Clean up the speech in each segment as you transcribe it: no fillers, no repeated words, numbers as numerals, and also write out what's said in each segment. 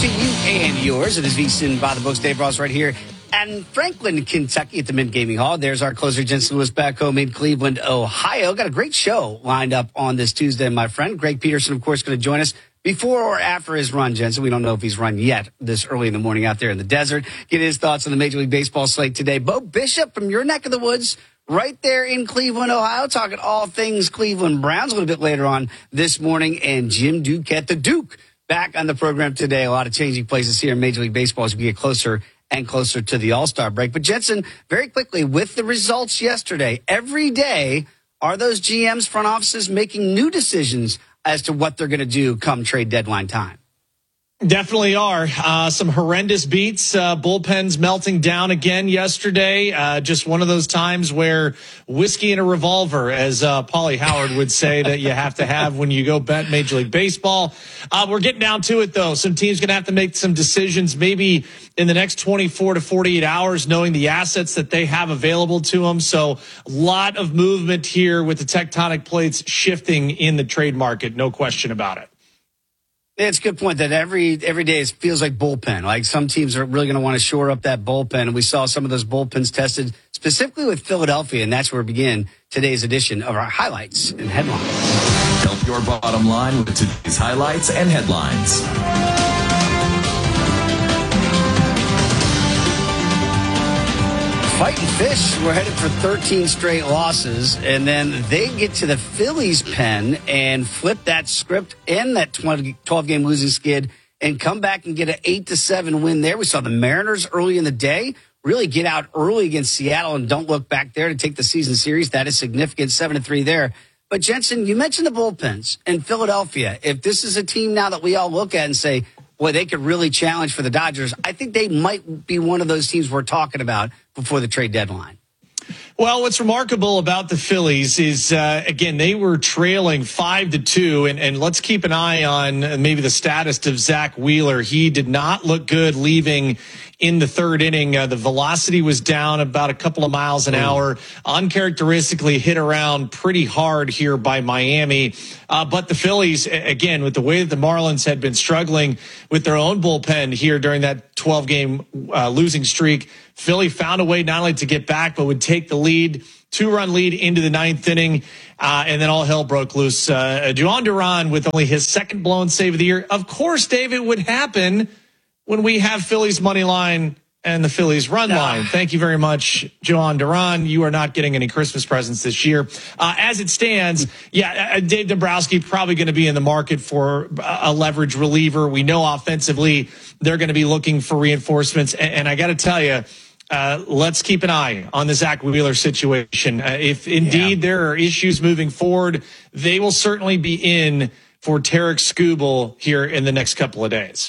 to you and yours. It is VSiN by the books. Dave Ross right here in Franklin, Kentucky at the Mint Gaming Hall. There's our closer, Jensen Lewis, back home in Cleveland, Ohio. Got a great show lined up on this Tuesday, my friend. Greg Peterson, of course, going to join us before or after his run, Jensen. We don't know if he's run yet this early in the morning out there in the desert. Get his thoughts on the Major League Baseball slate today. Bo Bishop from your neck of the woods, right there in Cleveland, Ohio, talking all things Cleveland Browns a little bit later on this morning. And Jim Duquette, the Duke, back on the program today. A lot of changing places here in Major League Baseball as we get closer and closer to the All-Star break. But Jensen, very quickly, with the results yesterday, every day, are those GMs, front offices making new decisions as to what they're going to do come trade deadline time? Definitely are. Some horrendous beats, bullpens melting down again yesterday. Just one of those times where whiskey and a revolver, as Paulie Howard would say, that you have to have when you go bet Major League Baseball. We're getting down to it, though. Some teams going to have to make some decisions maybe in the next 24 to 48 hours, knowing the assets that they have available to them. So a lot of movement here with the tectonic plates shifting in the trade market. No question about it. It's a good point that every day it feels like bullpen. Like some teams are really going to want to shore up that bullpen. And we saw some of those bullpens tested specifically with Philadelphia. And that's where we begin today's edition of our highlights and headlines. Help your bottom line with today's highlights and headlines. Fighting Fish, we're headed for 13 straight losses, and then they get to the Phillies pen and flip that script and that 12-game losing skid and come back and get an 8-7 win there. We saw the Mariners early in the day really get out early against Seattle and don't look back there to take the season series. That is significant, 7-3 there. But Jensen, you mentioned the bullpens and Philadelphia. If this is a team now that we all look at and say, boy, they could really challenge for the Dodgers, I think they might be one of those teams we're talking about before the trade deadline. Well, what's remarkable about the Phillies is, again, they were trailing 5-2, and let's keep an eye on maybe the status of Zach Wheeler. He did not look good leaving in the third inning. The velocity was down about a couple of miles an hour, uncharacteristically hit around pretty hard here by Miami. But the Phillies, again, with the way that the Marlins had been struggling with their own bullpen here during that 12-game losing streak, Philly found a way not only to get back, but would take the lead, 2-run lead into the ninth inning, and then all hell broke loose. Duan Duran with only his second blown save of the year. Of course, David, would happen when we have Phillies money line and the Phillies run line. Thank you very much, Duan Duran. You are not getting any Christmas presents this year. As it stands, Dave Dombrowski probably going to be in the market for a leverage reliever. We know offensively they're going to be looking for reinforcements. And I got to tell you, let's keep an eye on the Zach Wheeler situation. If indeed there are issues moving forward, they will certainly be in for Tarek Skubal here in the next couple of days.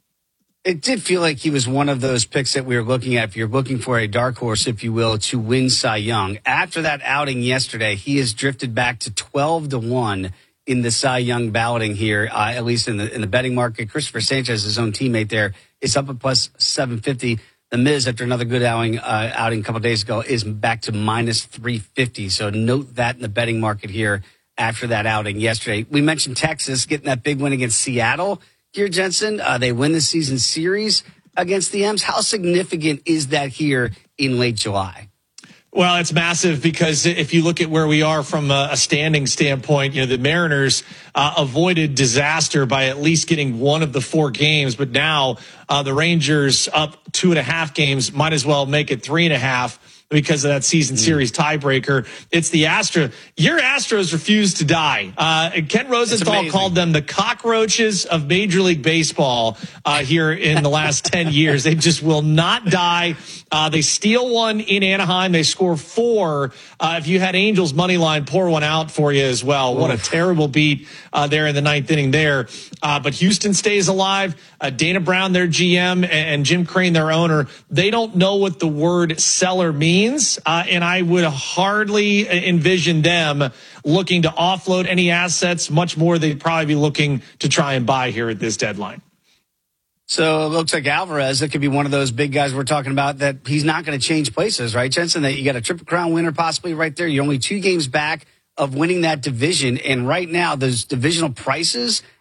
It did feel like he was one of those picks that we were looking at. If you're looking for a dark horse, if you will, to win Cy Young. After that outing yesterday, he has drifted back to 12-1 in the Cy Young balloting here, at least in the betting market. Christopher Sanchez, his own teammate there, is up at plus 750. The Miz, after another good outing a couple of days ago, is back to minus 350. So note that in the betting market here after that outing yesterday. We mentioned Texas getting that big win against Seattle here, Jensen. They win the season series against the M's. How significant is that here in late July? Well, it's massive because if you look at where we are from a standing standpoint, the Mariners avoided disaster by at least getting one of the 4 games. But now the Rangers up 2.5 games, might as well make it 3.5 because of that season series tiebreaker. It's the Astros. Your Astros refuse to die. Ken Rosenthal called them the cockroaches of Major League Baseball here in the last 10 years. They just will not die. They steal one in Anaheim. They score 4. If you had Angels money line, pour one out for you as well. What a terrible beat there in the ninth inning there. But Houston stays alive. Dana Brown, their GM, and Jim Crane, their owner, they don't know what the word seller means. And I would hardly envision them looking to offload any assets. Much more, they'd probably be looking to try and buy here at this deadline. So it looks like Alvarez, that could be one of those big guys we're talking about, that he's not going to change places, right, Jensen? That you got a Triple Crown winner possibly right there. You're only 2 games back of winning that division. And right now, those divisional prices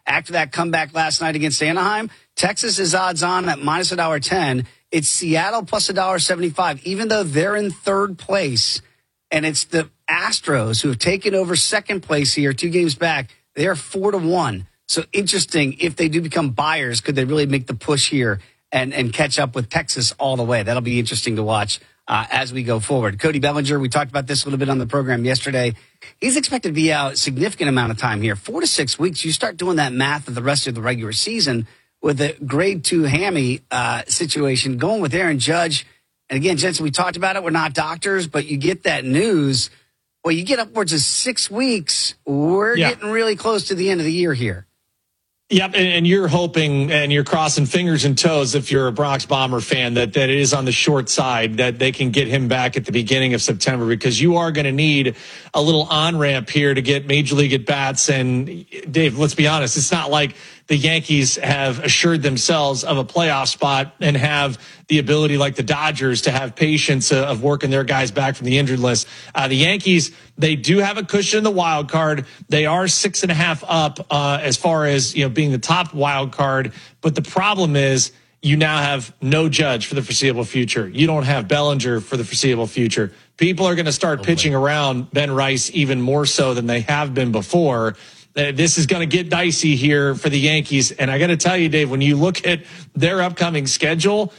after that comeback last night against Anaheim. Texas is odds on at minus $1.10. It's Seattle plus $1.75, even though they're in third place. And it's the Astros who have taken over second place here, 2 games back. They are 4-1. So interesting. If they do become buyers, could they really make the push here and catch up with Texas all the way? That'll be interesting to watch as we go forward. Cody Bellinger, we talked about this a little bit on the program yesterday. He's expected to be out a significant amount of time here, 4 to 6 weeks. You start doing that math of the rest of the regular season with a grade 2 hammy situation going with Aaron Judge. And again, Jensen, we talked about it. We're not doctors, but you get that news. Well, you get upwards of 6 weeks. We're getting really close to the end of the year here. Yep, and you're hoping and you're crossing fingers and toes if you're a Bronx Bomber fan that it is on the short side, that they can get him back at the beginning of September, because you are going to need a little on-ramp here to get Major League at-bats. And, Dave, let's be honest, it's not like the Yankees have assured themselves of a playoff spot and have the ability like the Dodgers to have patience of working their guys back from the injured list. The Yankees, they do have a cushion in the wild card. They are 6.5 up as far as being the top wild card. But the problem is you now have no Judge for the foreseeable future. You don't have Bellinger for the foreseeable future. People are going to start pitching around Ben Rice even more so than they have been before. This is going to get dicey here for the Yankees. And I got to tell you, Dave, when you look at their upcoming schedule,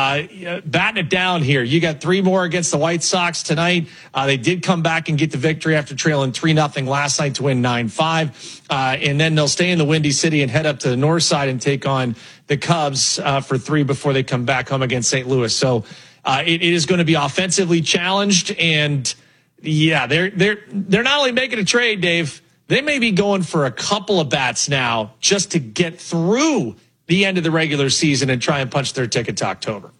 batting it down here. You got 3 more against the White Sox tonight. They did come back and get the victory after trailing 3-0 last night to win 9-5. And then they'll stay in the Windy City and head up to the north side and take on the Cubs for 3 before they come back home against St. Louis. So it is going to be offensively challenged. And yeah, they're not only making a trade, Dave, they may be going for a couple of bats now just to get through the end of the regular season and try and punch their ticket to October.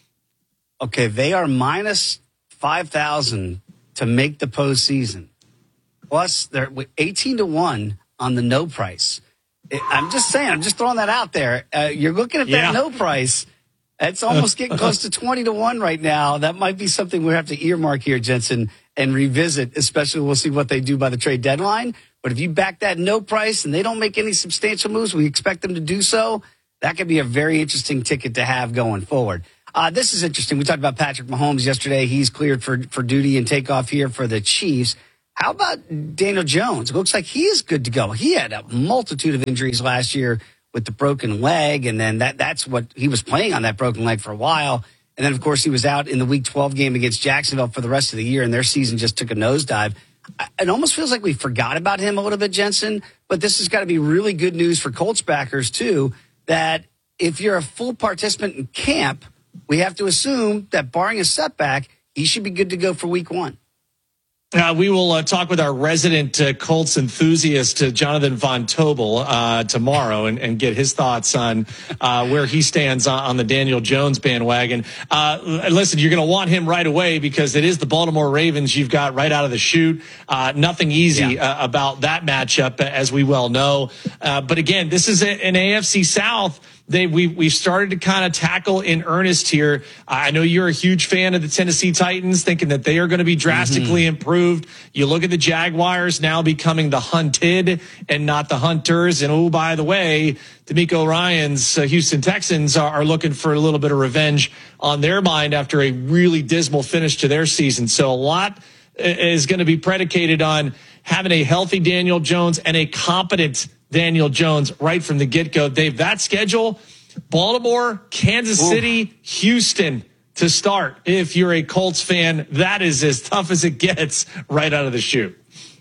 Okay, they are minus 5,000 to make the postseason. Plus, they're 18-1 on the no price. I'm just saying, I'm just throwing that out there. You're looking at that no price. It's almost getting close to 20-1 right now. That might be something we have to earmark here, Jensen, and revisit, especially we'll see what they do by the trade deadline. But if you back that no price and they don't make any substantial moves, we expect them to do so. That could be a very interesting ticket to have going forward. This is interesting. We talked about Patrick Mahomes yesterday. He's cleared for duty and takeoff here for the Chiefs. How about Daniel Jones? It looks like he is good to go. He had a multitude of injuries last year with the broken leg, and then that's what he was playing on that broken leg for a while. And then, of course, he was out in the Week 12 game against Jacksonville for the rest of the year, and their season just took a nosedive. It almost feels like we forgot about him a little bit, Jensen, but this has got to be really good news for Colts backers, too, that if you're a full participant in camp, we have to assume that barring a setback, he should be good to go for Week 1. We will talk with our resident Colts enthusiast, Jonathan Von Tobel, tomorrow and get his thoughts on where he stands on the Daniel Jones bandwagon. Listen, you're going to want him right away because it is the Baltimore Ravens you've got right out of the chute. Nothing easy about that matchup, as we well know. But again, this is an AFC South we've started to kind of tackle in earnest here. I know you're a huge fan of the Tennessee Titans, thinking that they are going to be drastically improved. You look at the Jaguars now becoming the hunted and not the hunters. And, oh, by the way, D'Amico Ryan's Houston Texans are looking for a little bit of revenge on their mind after a really dismal finish to their season. So a lot is going to be predicated on having a healthy Daniel Jones and a competent Daniel Jones right from the get-go. Dave, that schedule, Baltimore, Kansas City, Houston to start. If you're a Colts fan, that is as tough as it gets right out of the chute.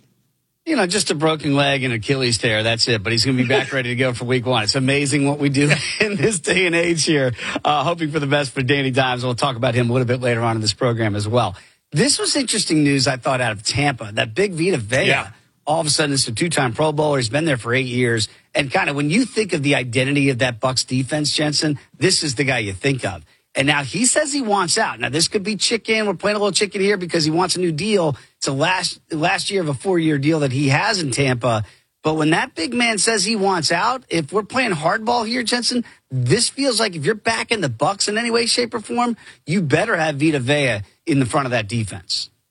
Just a broken leg and Achilles tear. That's it. But he's going to be back ready to go for Week 1. It's amazing what we do in this day and age here. Hoping for the best for Danny Dimes. We'll talk about him a little bit later on in this program as well. This was interesting news, I thought, out of Tampa. That big Vita Vea. Yeah. All of a sudden, it's a 2-time Pro Bowler. He's been there for 8 years. And kind of when you think of the identity of that Bucs defense, Jensen, this is the guy you think of. And now he says he wants out. Now, this could be chicken. We're playing a little chicken here because he wants a new deal. It's the last year of a 4-year deal that he has in Tampa. But when that big man says he wants out, if we're playing hardball here, Jensen, this feels like if you're backing the Bucs in any way, shape, or form, you better have Vita Vea in the front of that defense.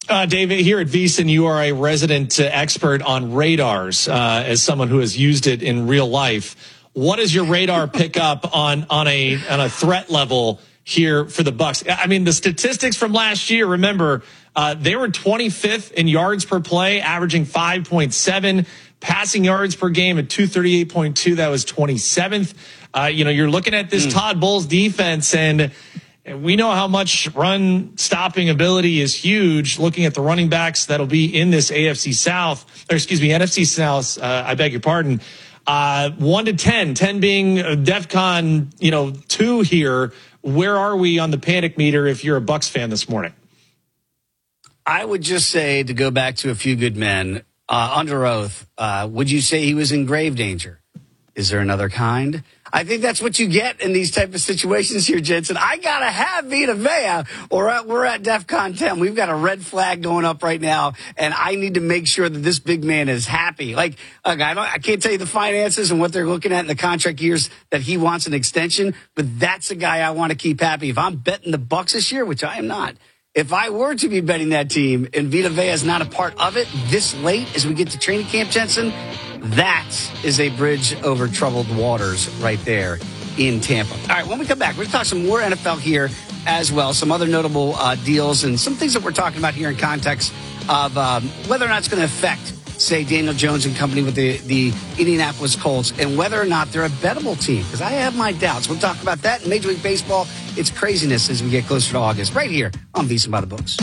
David, here at VSiN, you are a resident expert on radars as someone who has used it in real life. What does your radar pick up on a threat level here for the Bucs? I mean, the statistics from last year, remember, they were 25th in yards per play, averaging 5.7, passing yards per game at 238.2. That was 27th. You're looking at this Todd Bowles defense, and we know how much run stopping ability is huge. Looking at the running backs that'll be in this NFC South, NFC South, I beg your pardon. 1 to 10, 10 being DEFCON, 2 here. Where are we on the panic meter if you're a Bucs fan this morning? I would just say, to go back to a few good men, under oath, would you say he was in grave danger? Is there another kind? I think that's what you get in these type of situations here, Jensen. I got to have Vita Vea, or we're at DEFCON 10. We've got a red flag going up right now, and I need to make sure that this big man is happy. Like, I can't tell you the finances and what they're looking at in the contract years that he wants an extension, but that's a guy I want to keep happy. If I'm betting the Bucs this year, which I am not, if I were to be betting that team and Vita Vea is not a part of it this late as we get to training camp, Jensen, that is a bridge over troubled waters right there in Tampa. All right, when we come back, we're going to talk some more NFL here as well, some other notable deals and some things that we're talking about here in context of whether or not it's going to affect, say, Daniel Jones and company with the Indianapolis Colts, and whether or not they're a bettable team, because I have my doubts. We'll talk about that in Major League Baseball. It's craziness as we get closer to August, right here on VSiN by the Books.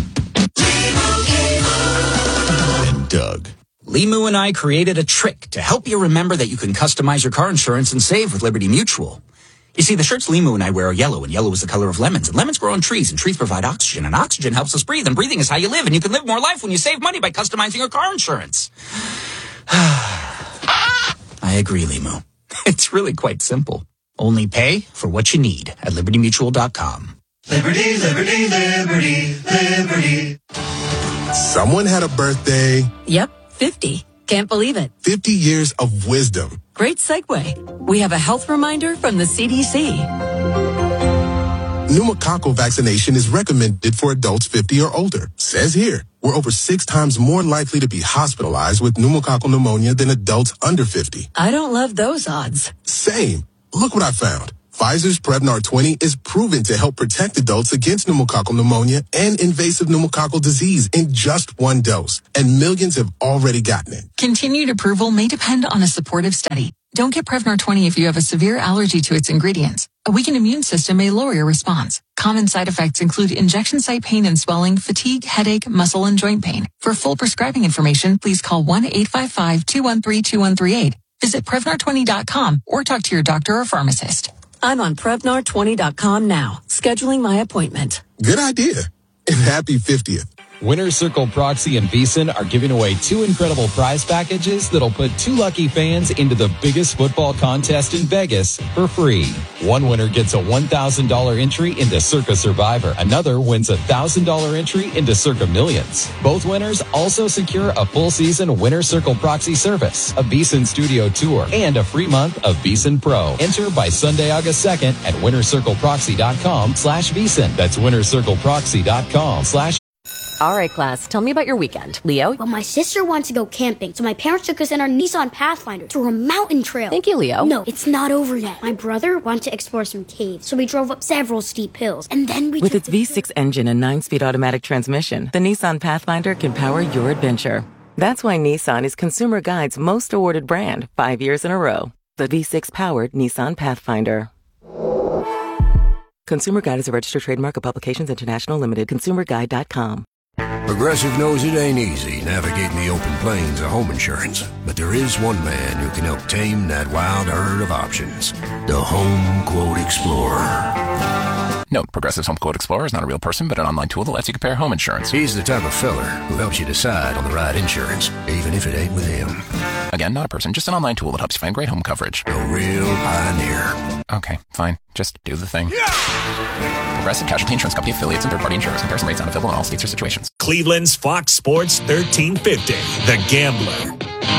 And Doug. Limu and I created a trick to help you remember that you can customize your car insurance and save with Liberty Mutual. You see, the shirts Limu and I wear are yellow, and yellow is the color of lemons. And lemons grow on trees, and trees provide oxygen, and oxygen helps us breathe, and breathing is how you live. And you can live more life when you save money by customizing your car insurance. I agree, Limu. It's really quite simple. Only pay for what you need at LibertyMutual.com. Liberty, liberty, liberty, liberty. Someone had a birthday. Yep, 50. Can't believe it. 50 years of wisdom. Great segue. We have a health reminder from the CDC. Pneumococcal vaccination is recommended for adults 50 or older. Says here, we're over 6 times more likely to be hospitalized with pneumococcal pneumonia than adults under 50. I don't love those odds. Same. Look what I found. Pfizer's Prevnar 20 is proven to help protect adults against pneumococcal pneumonia and invasive pneumococcal disease in just 1 dose. And millions have already gotten it. Continued approval may depend on a supportive study. Don't get Prevnar 20 if you have a severe allergy to its ingredients. A weakened immune system may lower your response. Common side effects include injection site pain and swelling, fatigue, headache, muscle, and joint pain. For full prescribing information, please call 1-855-213-2138. Visit Prevnar20.com or talk to your doctor or pharmacist. I'm on Prevnar20.com now, scheduling my appointment. Good idea. And happy 50th. Winner Circle Proxy and VSiN are giving away 2 incredible prize packages that'll put 2 lucky fans into the biggest football contest in Vegas for free. One winner gets a $1,000 entry into Circa Survivor. Another wins a $1,000 entry into Circa Millions. Both winners also secure a full season Winner Circle Proxy service, a VSiN studio tour, and a free month of VSiN Pro. Enter by Sunday, August 2nd at winnercircleproxy.com/VSiN. That's winnercircleproxy.com/. All right, class, tell me about your weekend. Leo? Well, my sister wanted to go camping, so my parents took us in our Nissan Pathfinder through a mountain trail. Thank you, Leo. No, it's not over yet. My brother wanted to explore some caves, so we drove up several steep hills, and then we With its V6 engine and 9-speed automatic transmission, the Nissan Pathfinder can power your adventure. That's why Nissan is Consumer Guide's most awarded brand 5 years in a row. The V6-powered Nissan Pathfinder. Consumer Guide is a registered trademark of Publications International Limited. ConsumerGuide.com. Progressive knows it ain't easy navigating the open plains of home insurance, but there is one man who can help tame that wild herd of options. The Home Quote Explorer. Note, Progressive's Home Quote Explorer is not a real person, but an online tool that lets you compare home insurance. He's the type of feller who helps you decide on the right insurance, even if it ain't with him. Again, not a person, just an online tool that helps you find great home coverage. A real pioneer. Okay, fine. Just do the thing. Progressive Casualty Insurance Company affiliates and third-party insurers. Comparison rates not available in all states or situations. Cleveland's Fox Sports 1350, The Gambler.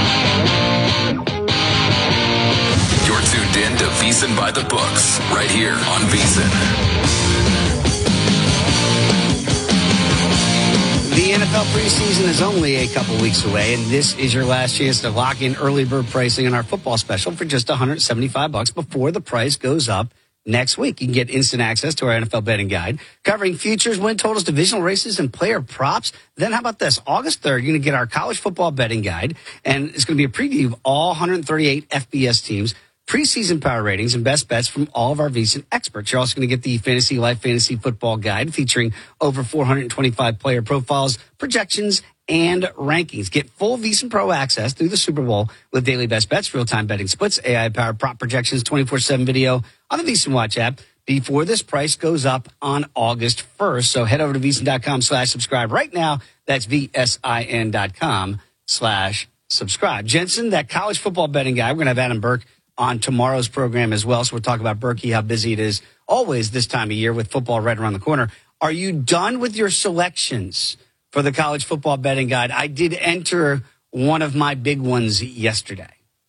You're tuned in to VSiN by the Books, right here on VSiN. The NFL preseason is only a couple weeks away, and this is your last chance to lock in early bird pricing on our football special for just $175 before the price goes up next week. You can get instant access to our NFL betting guide covering futures, win totals, divisional races, and player props. Then how about this? August 3rd, you're going to get our college football betting guide, and it's going to be a preview of all 138 FBS teams, preseason power ratings, and best bets from all of our VSiN experts. You're also going to get the Fantasy Life Fantasy Football Guide featuring over 425 player profiles, projections, and rankings. Get full VSiN Pro access through the Super Bowl with daily best bets, real-time betting splits, AI-powered prop projections, 24/7 video on the VSiN Watch app before this price goes up on August 1st. So head over to VSiN.com/subscribe right now. That's VSIN.com/subscribe. Jensen, that college football betting guide, we're going to have Adam Burke on tomorrow's program as well. So we'll talk about Berkey, how busy it is always this time of year with football right around the corner. Are you done with your selections for the college football betting guide? I did enter one of my big ones yesterday.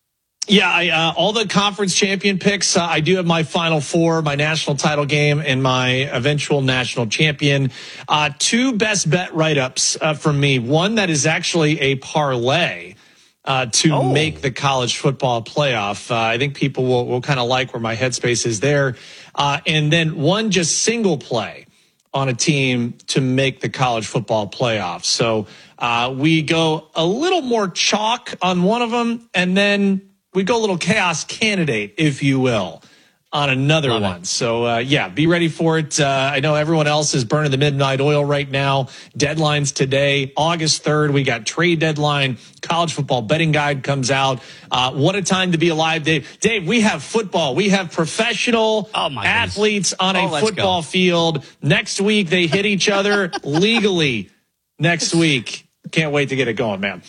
Yeah, all the conference champion picks. I do have my Final Four, my national title game, and my eventual national champion. Two best bet write-ups from me. One that is actually a parlay to make the college football playoff. I think people will kind of like where my headspace is there. And then one just single play on a team to make the college football playoff. So we go a little more chalk on one of them, and then we go a little chaos candidate, if you will, on another one. So, yeah, be ready for it. I know everyone else is burning the midnight oil right now. Deadlines today, August 3rd. We got trade deadline. College football betting guide comes out. What a time to be alive, Dave. Dave, we have football. We have professional athletes on a football field. Next week, they hit each other legally next week. Can't wait to get it going, man.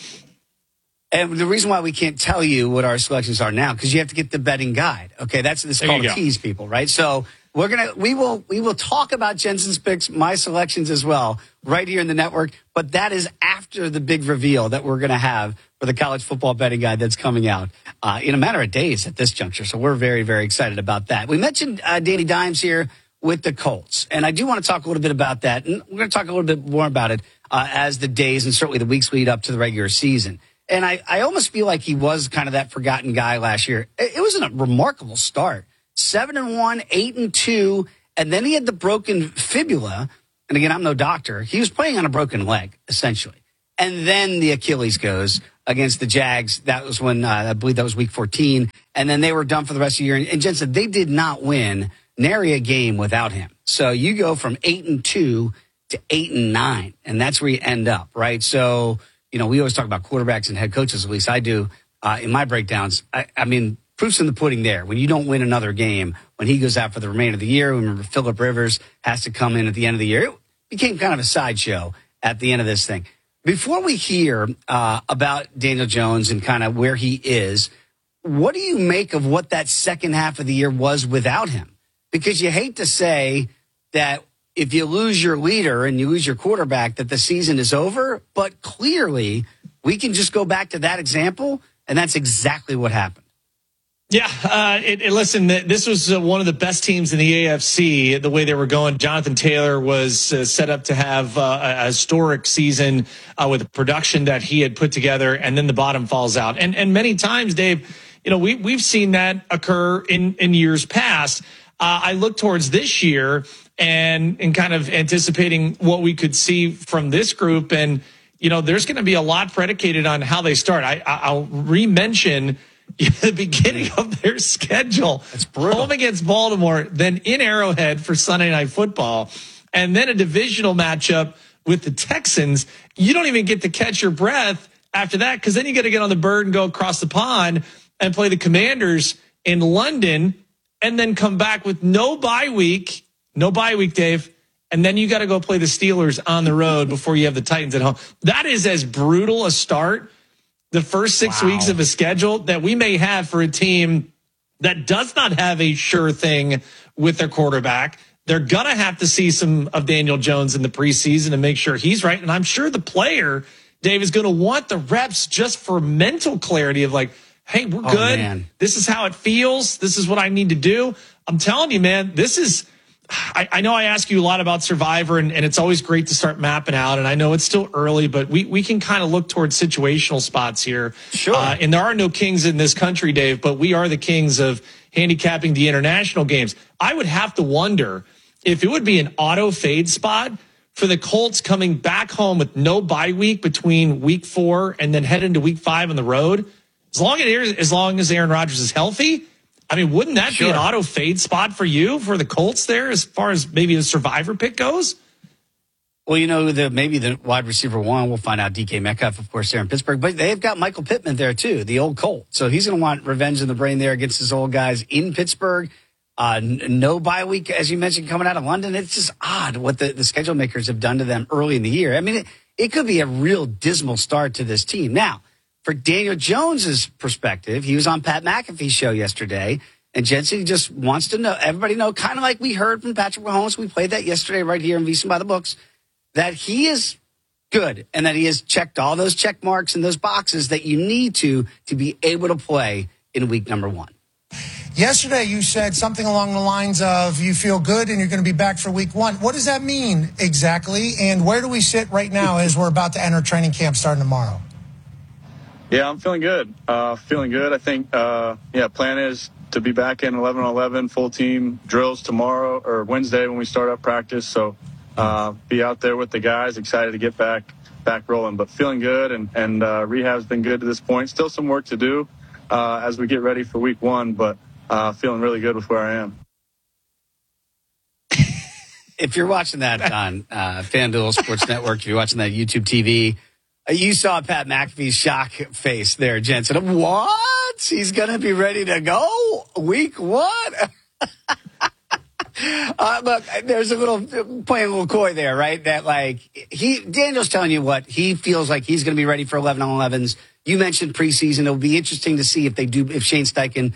And the reason why we can't tell you what our selections are now, because you have to get the betting guide. Okay, this is called a tease, people, right? So we will talk about Jensen's picks, my selections as well, right here in the network. But that is after the big reveal that we're going to have for the college football betting guide that's coming out in a matter of days at this juncture. So we're very, very excited about that. We mentioned Danny Dimes here with the Colts, and I do want to talk a little bit about that, and we're going to talk a little bit more about it as the days and certainly the weeks lead up to the regular season. And I almost feel like he was kind of that forgotten guy last year. It was a remarkable start. 7-1, 8-2, and then he had the broken fibula. And again, I'm no doctor. He was playing on a broken leg, essentially. And then the Achilles goes against the Jags. That was when, I believe that was week 14. And then they were done for the rest of the year. And Jen said they did not win nary a game without him. So you go from 8-2 to 8-9, and that's where you end up, right? So, you know, we always talk about quarterbacks and head coaches, at least I do, in my breakdowns. I mean, proof's in the pudding there. When you don't win another game, when he goes out for the remainder of the year, remember Phillip Rivers has to come in at the end of the year. It became kind of a sideshow at the end of this thing. Before we hear about Daniel Jones and kind of where he is, what do you make of what that second half of the year was without him? Because you hate to say that if you lose your leader and you lose your quarterback, that the season is over. But clearly, we can just go back to that example, and that's exactly what happened. Yeah, listen, this was one of the best teams in the AFC, the way they were going. Jonathan Taylor was set up to have a historic season with the production that he had put together, and then the bottom falls out. And many times, Dave, you know, we've seen that occur in years past. I look towards this year and kind of anticipating what we could see from this group. And, you know, there's going to be a lot predicated on how they start. I'll re-mention the beginning of their schedule. It's brutal. Home against Baltimore, then in Arrowhead for Sunday Night Football, and then a divisional matchup with the Texans. You don't even get to catch your breath after that, because then you got to get on the bird and go across the pond and play the Commanders in London, and then come back with no bye week, Dave. And then you got to go play the Steelers on the road before you have the Titans at home. That is as brutal a start, the first 6 weeks of a schedule, that we may have for a team that does not have a sure thing with their quarterback. They're going to have to see some of Daniel Jones in the preseason and make sure he's right. And I'm sure the player, Dave, is going to want the reps just for mental clarity of like, hey, we're good. Man. This is how it feels. This is what I need to do. I'm telling you, man, this is I know I ask you a lot about Survivor, and it's always great to start mapping out. And I know it's still early, but we can kind of look towards situational spots here. Sure. And there are no kings in this country, Dave, but we are the kings of handicapping the international games. I would have to wonder if it would be an auto fade spot for the Colts coming back home with no bye week between week 4 and then head into week 5 on the road. As long as Aaron Rodgers is healthy, I mean, wouldn't that be an auto fade spot for you, for the Colts there, as far as maybe the Survivor pick goes? Well, maybe the wide receiver one, we'll find out. DK Metcalf, of course, there in Pittsburgh. But they've got Michael Pittman there, too, the old Colt. So he's going to want revenge in the brain there against his old guys in Pittsburgh. No bye week, as you mentioned, coming out of London. It's just odd what the schedule makers have done to them early in the year. I mean, it could be a real dismal start to this team. Now, for Daniel Jones's perspective, he was on Pat McAfee's show yesterday, and Jensen just wants to know, everybody know, kind of like we heard from Patrick Mahomes, we played that yesterday right here in VSiN by the Books, that he is good and that he has checked all those check marks and those boxes that you need to be able to play in week number 1. Yesterday, you said something along the lines of you feel good and you're going to be back for week 1. What does that mean exactly? And where do we sit right now as we're about to enter training camp starting tomorrow? Yeah, I'm feeling good. I think, plan is to be back in 11-on-11 full team drills tomorrow or Wednesday when we start up practice. So be out there with the guys, excited to get back rolling, but feeling good. And rehab's been good to this point. Still some work to do as we get ready for week 1, but feeling really good with where I am. If you're watching that on FanDuel Sports Network, if you're watching that YouTube TV, you saw Pat McAfee's shock face there, Jensen. What? He's going to be ready to go week 1? Look, there's playing a little coy there, right? That Daniel's telling you what he feels like he's going to be ready for 11-on-11s. You mentioned preseason. It'll be interesting to see if Shane Steichen,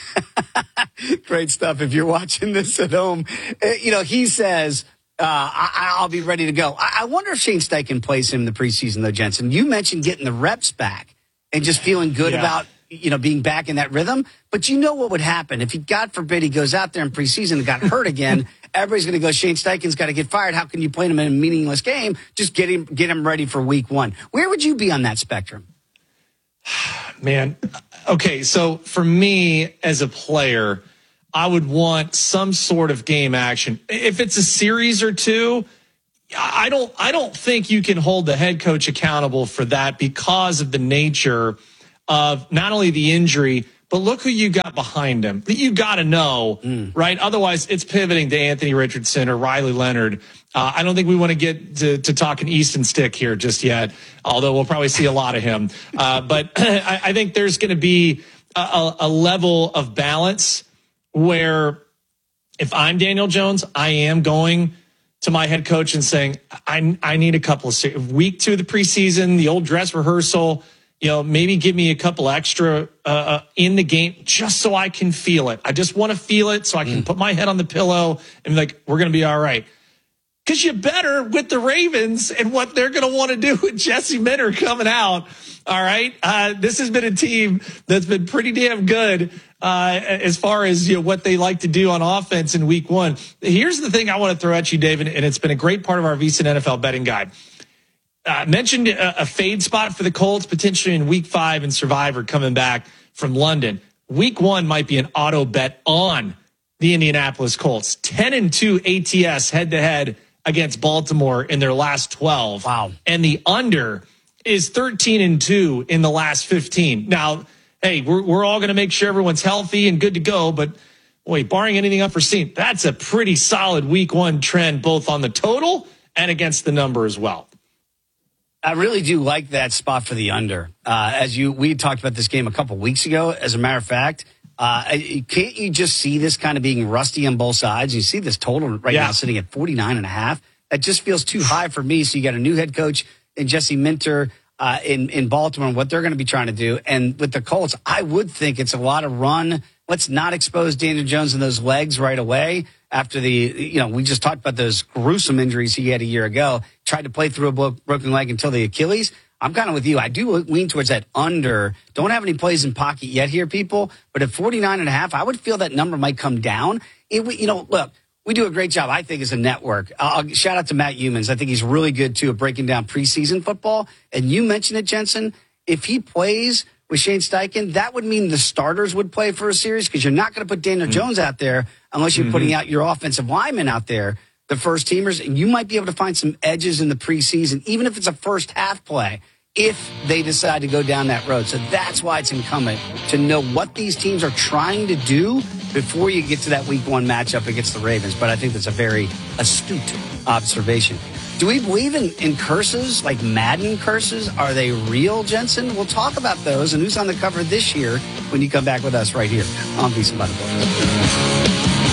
great stuff. If you're watching this at home, he says, I'll be ready to go. I wonder if Shane Steichen plays him in the preseason, though, Jensen. You mentioned getting the reps back and just feeling good about, being back in that rhythm. But you know what would happen if God forbid, he goes out there in preseason and got hurt again. Everybody's going to go, Shane Steichen's got to get fired. How can you play him in a meaningless game? Just get him ready for week 1. Where would you be on that spectrum? Man, okay, so for me as a player, I would want some sort of game action. If it's a series or two, I don't think you can hold the head coach accountable for that because of the nature of not only the injury, but look who you got behind him. You got to know, right? Otherwise, it's pivoting to Anthony Richardson or Riley Leonard. I don't think we want to get to talking Easton Stick here just yet, although we'll probably see a lot of him. But I think there's going to be a level of balance where if I'm Daniel Jones, I am going to my head coach and saying, I need a couple of week 2 of the preseason, the old dress rehearsal, maybe give me a couple extra in the game just so I can feel it. I just want to feel it so I can put my head on the pillow and be like, we're going to be all right. Because you better with the Ravens and what they're going to want to do with Jesse Minter coming out. All right. This has been a team that's been pretty damn good as far as what they like to do on offense in week 1. Here's the thing I want to throw at you, David, and it's been a great part of our VSiN NFL betting guide. Mentioned a fade spot for the Colts potentially in week 5 and Survivor coming back from London. Week 1 might be an auto bet on the Indianapolis Colts. 10-2 ATS head-to-head against Baltimore in their last 12. Wow. And the under is 13-2 in the last 15. Now, hey, we're all going to make sure everyone's healthy and good to go, but boy, barring anything unforeseen, that's a pretty solid week 1 trend, both on the total and against the number as well. I really do like that spot for the under. We talked about this game a couple weeks ago. As a matter of fact, can't you just see this kind of being rusty on both sides? You see this total right now sitting at 49.5. That just feels too high for me. So you got a new head coach in Jesse Minter in Baltimore and what they're going to be trying to do. And with the Colts, I would think it's a lot of run. Let's not expose Daniel Jones in those legs right away after we just talked about those gruesome injuries he had a year ago. Tried to play through a broken leg until the Achilles. I'm kind of with you. I do lean towards that under. Don't have any plays in pocket yet here, people. But at 49.5, I would feel that number might come down. Look, We do a great job, I think, as a network. I'll shout out to Matt Humans. I think he's really good, too, at breaking down preseason football. And you mentioned it, Jensen. If he plays with Shane Steichen, that would mean the starters would play for a series because you're not going to put Daniel Jones out there unless you're putting out your offensive linemen out there, the first teamers. And you might be able to find some edges in the preseason, even if it's a first half play, if they decide to go down that road. So that's why it's incumbent to know what these teams are trying to do before you get to that week 1 matchup against the Ravens. But I think that's a very astute observation. Do we believe in curses, like Madden curses? Are they real, Jensen? We'll talk about those and who's on the cover this year when you come back with us right here on VSiN by the Books.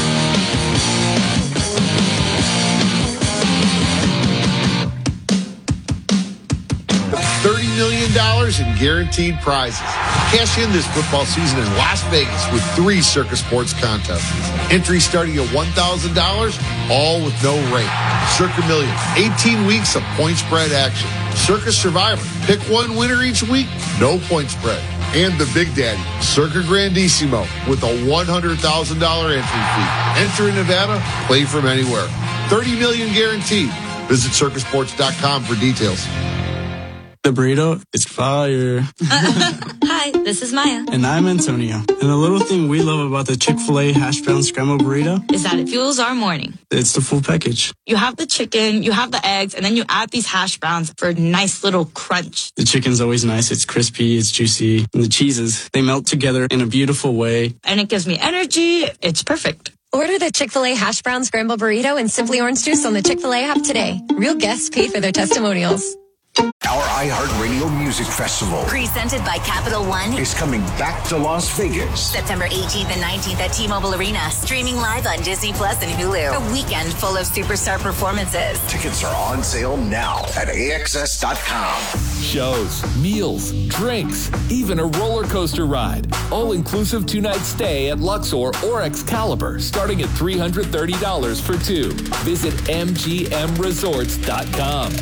$30 million in guaranteed prizes. Cash in this football season in Las Vegas with 3 Circus Sports contests. Entry starting at $1,000, all with no rate. Circa Million, 18 weeks of point spread action. Circus Survivor, pick one winner each week, no point spread. And the Big Daddy, Circa Grandissimo, with a $100,000 entry fee. Enter in Nevada, play from anywhere. $30 million guaranteed. Visit circusports.com for details. The burrito is fire. Hi, this is Maya. And I'm Antonio. And the little thing we love about the Chick-fil-A hash brown scrambled burrito is that it fuels our morning. It's the full package. You have the chicken, you have the eggs, and then you add these hash browns for a nice little crunch. The chicken's always nice. It's crispy, it's juicy. And the cheeses, they melt together in a beautiful way. And it gives me energy. It's perfect. Order the Chick-fil-A hash brown scrambled burrito and Simply Orange Juice on the Chick-fil-A app today. Real guests paid for their testimonials. Our iHeartRadio Music Festival, presented by Capital One, is coming back to Las Vegas. September 18th and 19th at T-Mobile Arena. Streaming live on Disney Plus and Hulu. A weekend full of superstar performances. Tickets are on sale now at AXS.com. Shows, meals, drinks, even a roller coaster ride. All-inclusive 2-night stay at Luxor or Excalibur, starting at $330 for 2. Visit MGMResorts.com.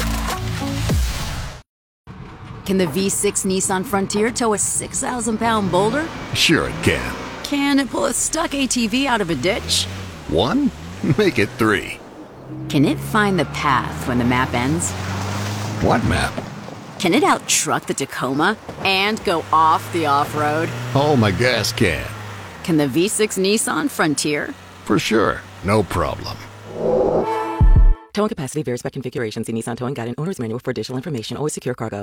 Can the V6 Nissan Frontier tow a 6,000-pound boulder? Sure it can. Can it pull a stuck ATV out of a ditch? 1? Make it 3. Can it find the path when the map ends? What map? Can it out-truck the Tacoma and go off the off-road? Oh, my gas can. Can the V6 Nissan Frontier? For sure. No problem. Towing capacity varies by configuration. See Nissan Towing Guide and Owner's Manual for additional information. Always secure cargo.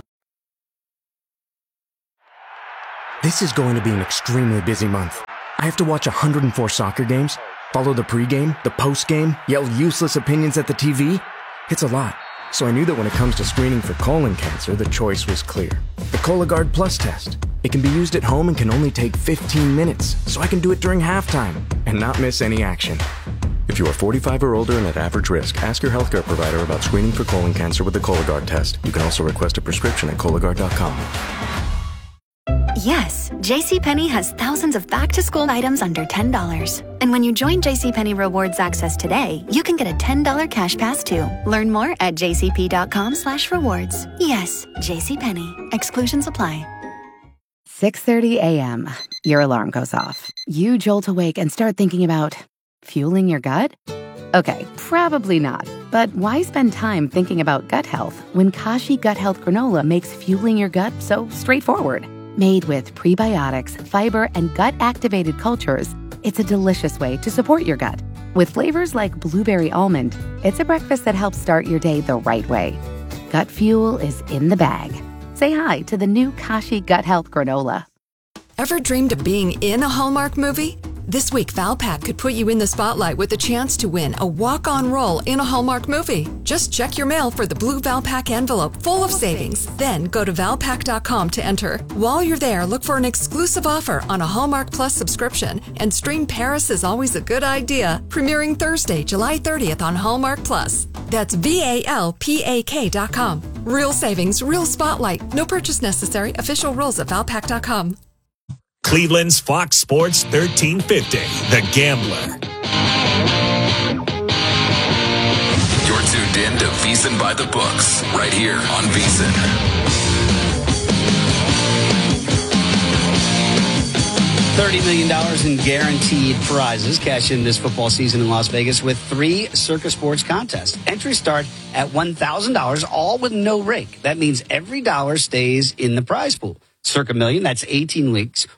This is going to be an extremely busy month. I have to watch 104 soccer games, follow the pregame, the postgame, yell useless opinions at the TV. It's a lot. So I knew that when it comes to screening for colon cancer, the choice was clear. The Cologuard Plus test. It can be used at home and can only take 15 minutes, so I can do it during halftime and not miss any action. If you are 45 or older and at average risk, ask your healthcare provider about screening for colon cancer with the Cologuard test. You can also request a prescription at Cologuard.com. Yes, JCPenney has thousands of back-to-school items under $10. And when you join JCPenney Rewards Access today, you can get a $10 cash pass too. Learn more at jcp.com/rewards. Yes, JCPenney. Exclusions apply. 6:30 a.m. Your alarm goes off. You jolt awake and start thinking about fueling your gut? Okay, probably not. But why spend time thinking about gut health when Kashi Gut Health Granola makes fueling your gut so straightforward? Made with prebiotics, fiber, and gut-activated cultures, it's a delicious way to support your gut. With flavors like blueberry almond, it's a breakfast that helps start your day the right way. Gut fuel is in the bag. Say hi to the new Kashi Gut Health Granola. Ever dreamed of being in a Hallmark movie? This week, Valpak could put you in the spotlight with a chance to win a walk-on role in a Hallmark movie. Just check your mail for the blue Valpak envelope full of savings. Then go to Valpak.com to enter. While you're there, look for an exclusive offer on a Hallmark Plus subscription and stream Paris is Always a Good Idea, premiering Thursday, July 30th on Hallmark Plus. That's VALPAK.com. Real savings, real spotlight. No purchase necessary. Official rules at Valpak.com. Cleveland's Fox Sports 1350, The Gambler. You're tuned in to VSiN by the Books, right here on VSiN. $30 million in guaranteed prizes. Cash in this football season in Las Vegas with 3 Circa Sports contests. Entries start at $1,000, all with no rake. That means every dollar stays in the prize pool. Circa Million, that's 18 weeks,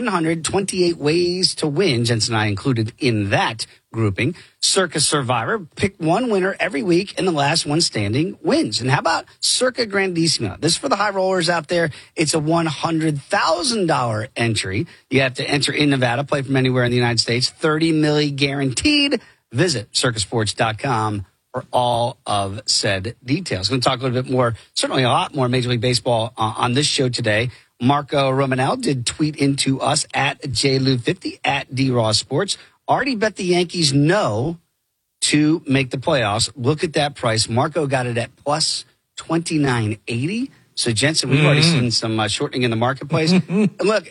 128 ways to win. Jensen and I included in that grouping. Circa Survivor, pick one winner every week, and the last one standing wins. And how about Circa Grandissima? This is for the high rollers out there. It's a $100,000 entry. You have to enter in Nevada, play from anywhere in the United States. 30 milli guaranteed. Visit circasports.com for all of said details. I'm going to talk a little bit more, certainly a lot more Major League Baseball on this show today. Marco Romanel did tweet into us at JLou50 at DRaw Sports. Already bet the Yankees no to make the playoffs. Look at that price. Marco got it at plus 29.80. So, Jensen, we've already seen some shortening in the marketplace. Look,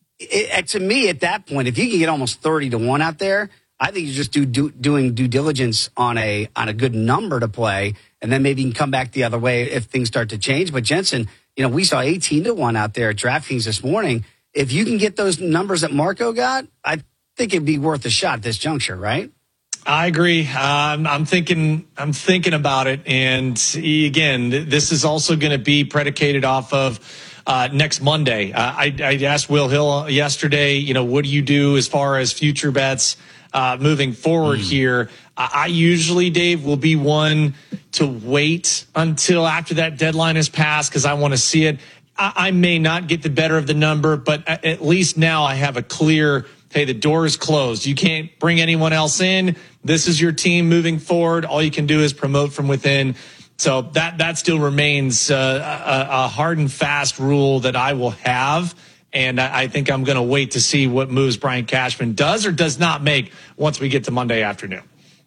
to me, at that point, if you can get almost 30-1 out there, I think you're just doing due diligence on a good number to play, and then maybe you can come back the other way if things start to change. But, Jensen, we saw 18-1 out there at DraftKings this morning. If you can get those numbers that Marco got, I think it'd be worth a shot at this juncture, right? I agree. I'm thinking about it. And again, this is also going to be predicated off of next Monday. I asked Will Hill yesterday, what do you do as far as future bets moving forward here? I usually, Dave, will be one to wait until after that deadline is passed because I want to see it. I may not get the better of the number, but at least now I have a clear, hey, the door is closed. You can't bring anyone else in. This is your team moving forward. All you can do is promote from within. So that still remains a hard and fast rule that I will have. And I think I'm going to wait to see what moves Brian Cashman does or does not make once we get to Monday afternoon.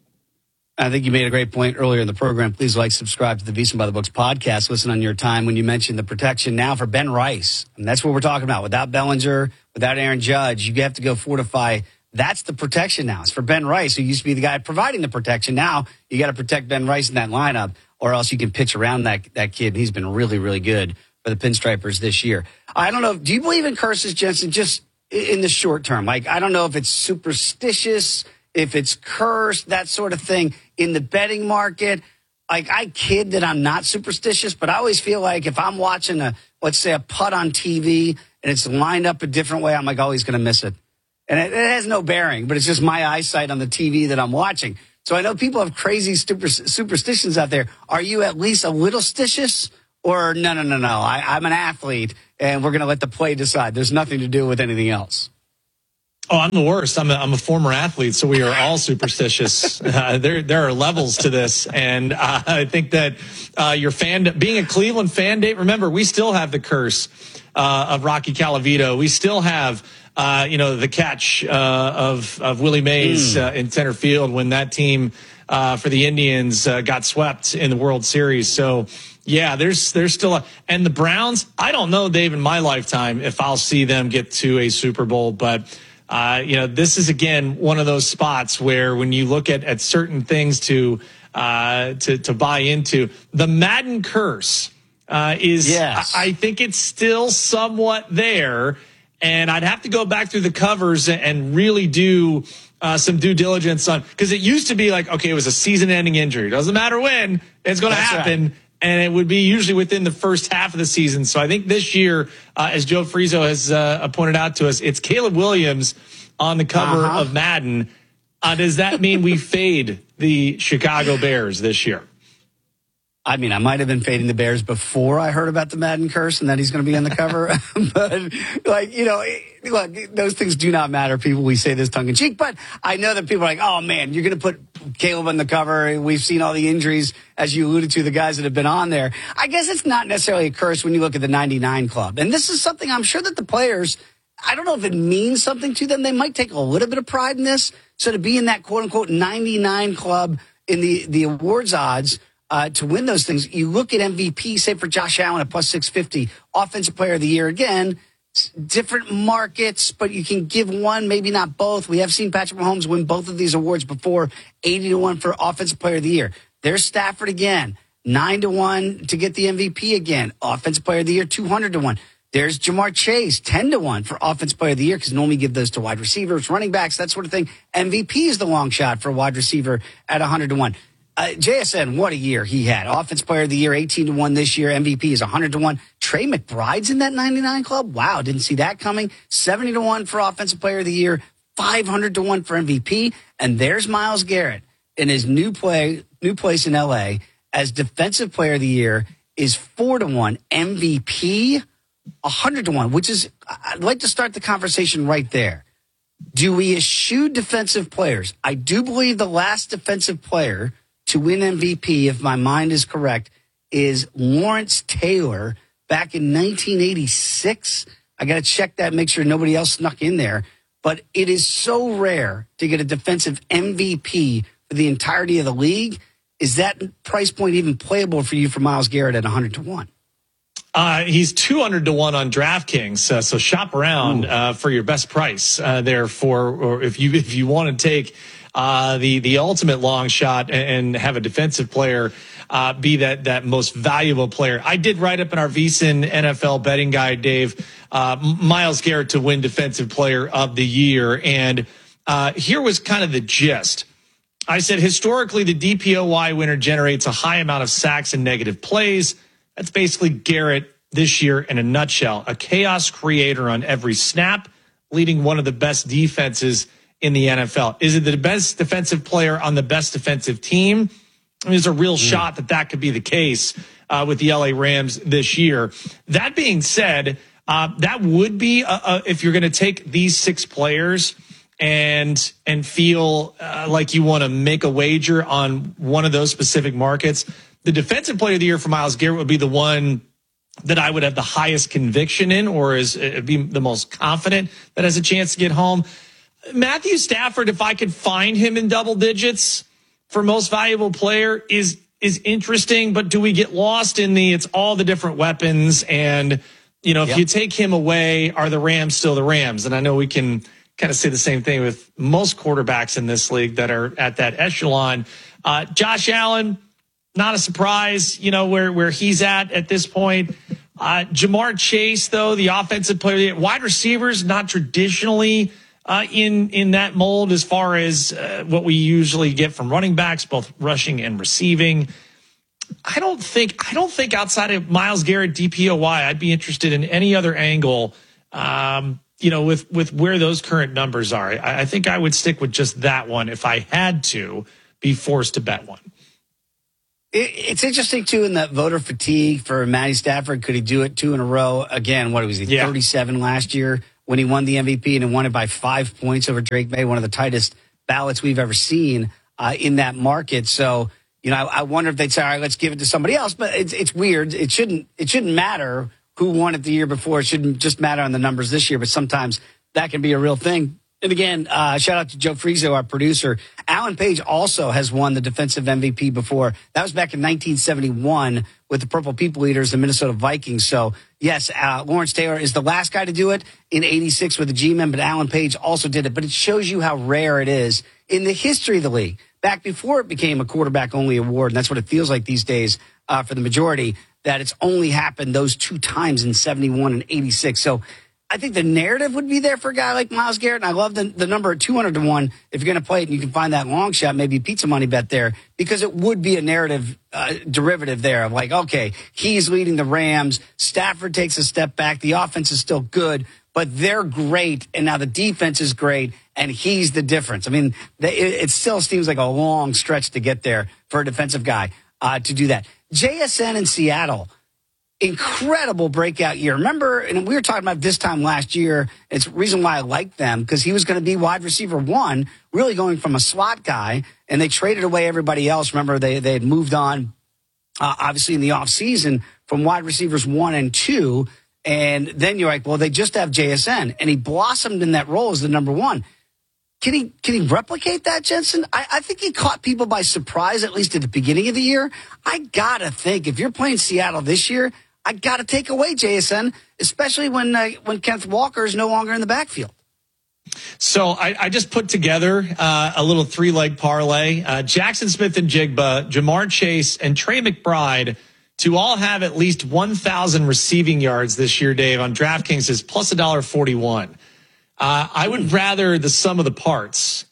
I think you made a great point earlier in the program. Please subscribe to the VSiN by the Books podcast. Listen on your time when you mentioned the protection now for Ben Rice. And that's what we're talking about. Without Bellinger, without Aaron Judge, you have to go fortify. That's the protection now. It's for Ben Rice, who used to be the guy providing the protection. Now you got to protect Ben Rice in that lineup, or else you can pitch around that kid. He's been really, really good for the Pinstripers this year. I don't know. Do you believe in curses, Jensen, just in the short term? I don't know if it's superstitious, if it's cursed, that sort of thing. In the betting market, I kid that I'm not superstitious, but I always feel like if I'm watching let's say a putt on TV and it's lined up a different way, I'm always going to miss it. And it has no bearing, but it's just my eyesight on the TV that I'm watching. So I know people have crazy superstitions out there. Are you at least a little stitious? Or no, I'm an athlete, and we're going to let the play decide. There's nothing to do with anything else. Oh, I'm the worst. I'm a former athlete, so we are all superstitious. There are levels to this, and I think that being a Cleveland fan, Dave. Remember, we still have the curse of Rocky Calavito. We still have the catch of Willie Mays in center field when that team for the Indians got swept in the World Series. So. Yeah, there's still and the Browns, I don't know, Dave, in my lifetime if I'll see them get to a Super Bowl, but this is again one of those spots where when you look at certain things to buy into, the Madden curse is yes. I think it's still somewhat there, and I'd have to go back through the covers and really do some due diligence on, because it used to be like, okay, it was a season-ending injury. Doesn't matter when, it's going to happen. Right. And it would be usually within the first half of the season. So I think this year, as Joe Frizo has pointed out to us, it's Caleb Williams on the cover of Madden. Does that mean we fade the Chicago Bears this year? I mean, I might have been fading the Bears before I heard about the Madden curse and that he's going to be on the cover. But, look, those things do not matter. People, we say this tongue in cheek, but I know that people are like, oh, man, you're going to put Caleb on the cover. We've seen all the injuries, as you alluded to, the guys that have been on there. I guess it's not necessarily a curse when you look at the 99 club. And this is something I'm sure that the players, I don't know if it means something to them. They might take a little bit of pride in this. So to be in that quote-unquote 99 club in the awards odds, to win those things, you look at MVP, say for Josh Allen at plus 650, Offensive Player of the Year. Again, different markets, but you can give one, maybe not both. We have seen Patrick Mahomes win both of these awards before, 80-1 for Offensive Player of the Year. There's Stafford again, 9-1 to get the MVP again. Offensive Player of the Year, 200-1. There's Jamar Chase, 10-1 for Offensive Player of the Year, because normally give those to wide receivers, running backs, that sort of thing. MVP is the long shot for a wide receiver at 100-1. JSN, what a year he had. Offensive Player of the Year, 18-1 this year. MVP is 100-1. Trey McBride's in that 99 club. Wow, didn't see that coming. 70-1 for Offensive Player of the Year, 500-1 for MVP. And there's Myles Garrett in his new place in LA as Defensive Player of the Year is 4-1. MVP, 100-1, which is, I'd like to start the conversation right there. Do we eschew defensive players? I do believe the last defensive player to win MVP, if my mind is correct, is Lawrence Taylor back in 1986. I got to check that, make sure nobody else snuck in there. But it is so rare to get a defensive MVP for the entirety of the league. Is that price point even playable for you for Myles Garrett at 100-1? He's 200-1 on DraftKings. So shop around for your best price there or if you want to take the ultimate long shot and have a defensive player be that most valuable player. I did write up in our VSiN NFL betting guide, Dave, Myles Garrett to win Defensive Player of the Year. And here was kind of the gist. I said, historically, the DPOY winner generates a high amount of sacks and negative plays. That's basically Garrett this year in a nutshell. A chaos creator on every snap, leading one of the best defenses in the NFL. Is it the best defensive player on the best defensive team? I mean, there's a real shot that could be the case with the LA Rams this year. That being said, that would be if you're going to take these 6 players and feel like you want to make a wager on one of those specific markets, the Defensive Player of the Year for Myles Garrett would be the one that I would have the highest conviction in, or be the most confident that has a chance to get home. Matthew Stafford, if I could find him in double digits for most valuable player, is interesting. But do we get lost in it's all the different weapons? And, if you take him away, are the Rams still the Rams? And I know we can kind of say the same thing with most quarterbacks in this league that are at that echelon. Josh Allen, not a surprise, where he's at this point. Jamar Chase, though, the offensive player, wide receivers, not traditionally in that mold as far as what we usually get from running backs, both rushing and receiving. I don't think outside of Myles Garrett DPOY, I'd be interested in any other angle. With where those current numbers are, I think I would stick with just that one if I had to be forced to bet one. It's interesting, too, in that voter fatigue for Matty Stafford. Could he do it 2 in a row? Again, what was he, 37 last year when he won the MVP and won it by 5 points over Drake May, one of the tightest ballots we've ever seen in that market. So, I wonder if they'd say, all right, let's give it to somebody else. But it's weird. It shouldn't matter who won it the year before. It shouldn't just matter on the numbers this year, but sometimes that can be a real thing. And again, shout out to Joe Frizo, our producer. Alan Page also has won the defensive MVP before. That was back in 1971 with the Purple People Eaters, the Minnesota Vikings. So, yes, Lawrence Taylor is the last guy to do it in 86 with the G-Men, but Alan Page also did it. But it shows you how rare it is in the history of the league. Back before it became a quarterback-only award, and that's what it feels like these days for the majority, that it's only happened those 2 times in 71 and 86. So I think the narrative would be there for a guy like Myles Garrett. And I love the number at 200-1. If you're going to play it and you can find that long shot, maybe a pizza money bet there, because it would be a narrative derivative there of like, okay, he's leading the Rams. Stafford takes a step back. The offense is still good, but they're great. And now the defense is great. And he's the difference. I mean, it still seems like a long stretch to get there for a defensive guy to do that. JSN in Seattle. Incredible breakout year. Remember, and we were talking about this time last year, it's the reason why I liked them, because he was going to be wide receiver 1, really going from a slot guy, and they traded away everybody else. Remember, they had moved on, obviously, in the offseason from wide receivers 1 and 2, and then you're like, well, they just have JSN, and he blossomed in that role as the number 1. Can he replicate that, Jensen? I think he caught people by surprise, at least at the beginning of the year. I got to think, if you're playing Seattle this year, I got to take away JSN, especially when Kenneth Walker is no longer in the backfield. So I just put together a little 3-leg parlay. Jackson Smith and Jigba, Jamar Chase, and Trey McBride to all have at least 1,000 receiving yards this year, Dave, on DraftKings is plus $1.41. I would rather the sum of the parts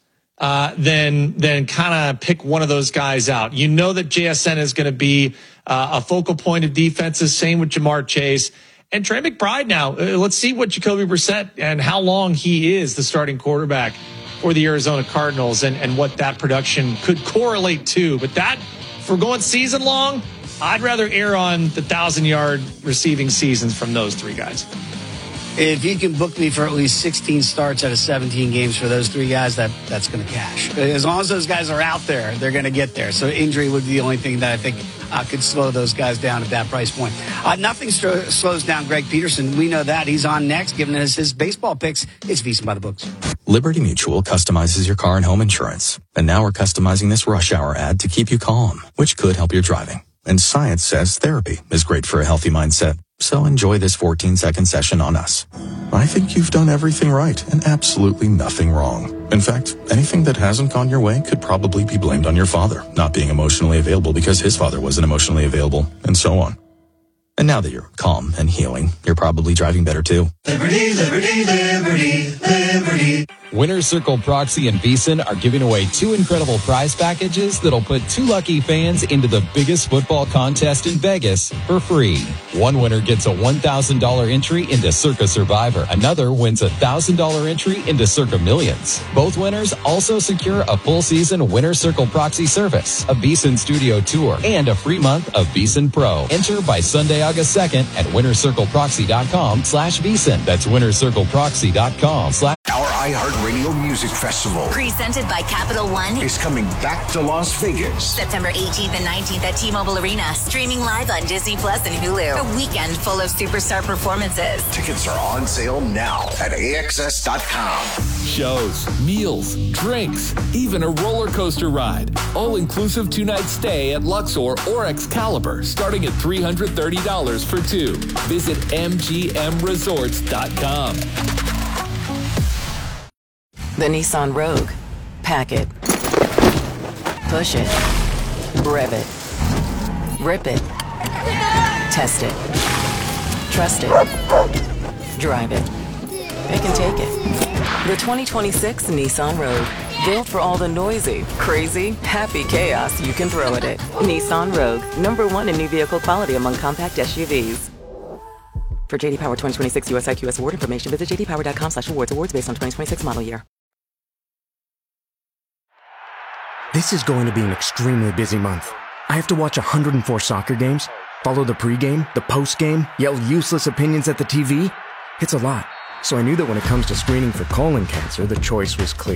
than kind of pick one of those guys out. You know that JSN is going to be a focal point of defenses. Same with Jamar Chase. And Trey McBride now. Let's see what Jacoby Brissett and how long he is the starting quarterback for the Arizona Cardinals and what that production could correlate to. But that, for going season long, I'd rather err on the 1,000-yard receiving seasons from those three guys. If you can book me for at least 16 starts out of 17 games for those three guys, that's going to cash. As long as those guys are out there, they're going to get there. So injury would be the only thing that I think could slow those guys down at that price point. Nothing slows down Greg Peterson. We know that. He's on next, giving us his baseball picks. It's VSiN by the Books. Liberty Mutual customizes your car and home insurance. And now we're customizing this rush hour ad to keep you calm, which could help your driving. And science says therapy is great for a healthy mindset. So enjoy this 14-second session on us. I think you've done everything right and absolutely nothing wrong. In fact, anything that hasn't gone your way could probably be blamed on your father not being emotionally available because his father wasn't emotionally available, and so on. And now that you're calm and healing, you're probably driving better too. Liberty, liberty, liberty, liberty. Winner Circle Proxy and VSiN are giving away 2 incredible prize packages that'll put 2 lucky fans into the biggest football contest in Vegas for free. One winner gets a $1,000 entry into Circa Survivor. Another wins a $1,000 entry into Circa Millions. Both winners also secure a full season Winner Circle Proxy service, a VSiN studio tour, and a free month of VSiN Pro. Enter by Sunday, August 2nd at winnercircleproxy.com/VSiN. That's winnercircleproxy.com/. Our iHeartRadio Music Festival, presented by Capital One, is coming back to Las Vegas. September 18th and 19th at T-Mobile Arena, streaming live on Disney Plus and Hulu. A weekend full of superstar performances. Tickets are on sale now at AXS.com. Shows, meals, drinks, even a roller coaster ride. All-inclusive 2-night stay at Luxor or Excalibur, starting at $330 for 2. Visit MGMResorts.com. The Nissan Rogue. Pack it. Push it. Rev it. Rip it. Test it. Trust it. Drive it. Pick and take it. The 2026 Nissan Rogue. Built for all the noisy, crazy, happy chaos you can throw at it. Nissan Rogue. #1 in new vehicle quality among compact SUVs. For JD Power 2026 US IQS award information, visit jdpower.com/awards. Awards based on 2026 model year. This is going to be an extremely busy month. I have to watch 104 soccer games, follow the pregame, the postgame, yell useless opinions at the TV. It's a lot. So I knew that when it comes to screening for colon cancer, the choice was clear.